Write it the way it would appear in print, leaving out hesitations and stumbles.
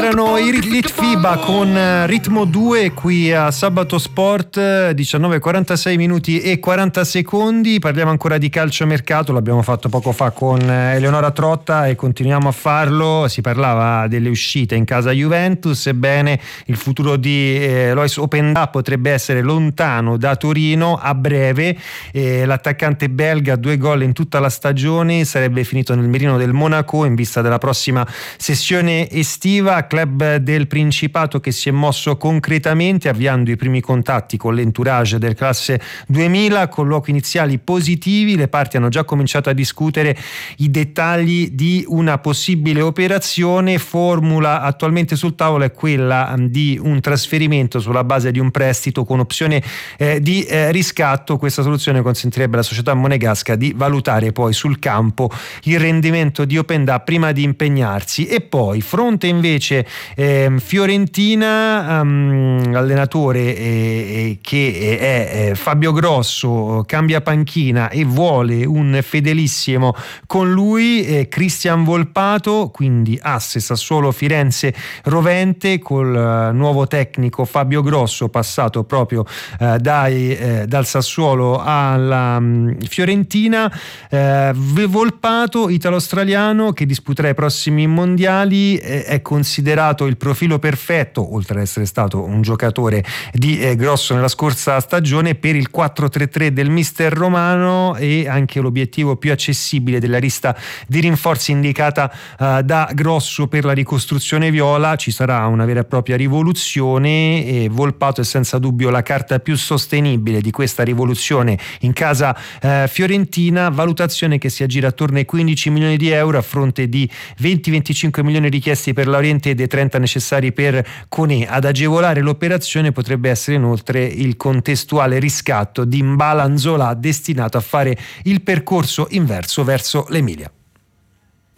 Erano i Litfiba con Ritmo 2 qui a Sabato Sport, 19:46 minuti e 40 secondi. Parliamo ancora di calciomercato, l'abbiamo fatto poco fa con Eleonora Trotta e continuiamo a farlo. Si parlava delle uscite in casa Juventus. Ebbene, il futuro di Lois Openda potrebbe essere lontano da Torino a breve. L'attaccante belga, 2 gol in tutta la stagione, sarebbe finito nel mirino del Monaco in vista della prossima sessione estiva. Club del Principato che si è mosso concretamente avviando i primi contatti con l'entourage del classe 2000, colloqui iniziali positivi. Le parti hanno già cominciato a discutere i dettagli di una possibile operazione. Formula attualmente sul tavolo è quella di un trasferimento sulla base di un prestito con opzione di riscatto. Questa soluzione consentirebbe alla società monegasca di valutare poi sul campo il rendimento di Openda prima di impegnarsi. E poi fronte invece Fiorentina, allenatore che è Fabio Grosso cambia panchina e vuole un fedelissimo con lui, Cristian Volpato, quindi asse Sassuolo Firenze Rovente col nuovo tecnico Fabio Grosso passato proprio dal Sassuolo alla Fiorentina. Volpato, italo-australiano che disputerà i prossimi mondiali, è considerato il profilo perfetto, oltre ad essere stato un giocatore di Grosso nella scorsa stagione, per il 4-3-3 del mister romano e anche l'obiettivo più accessibile della lista di rinforzi indicata da Grosso per la ricostruzione viola. Ci sarà una vera e propria rivoluzione e Volpato è senza dubbio la carta più sostenibile di questa rivoluzione in casa fiorentina. Valutazione che si aggira attorno ai 15 milioni di euro a fronte di 20-25 milioni richiesti per Laurienté e dei 30 necessari per Koné. Ad agevolare l'operazione potrebbe essere inoltre il contestuale riscatto di Mbala Nzola, destinato a fare il percorso inverso verso l'Emilia.